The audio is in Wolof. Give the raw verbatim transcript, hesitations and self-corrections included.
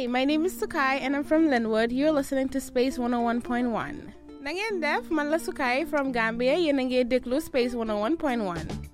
Hi, my name is Sukai and I'm from Linwood. You're listening to Space one oh one point one. Nangen def, man la Sukai from Gambia, yéen a ngi déglu Space one oh one point one.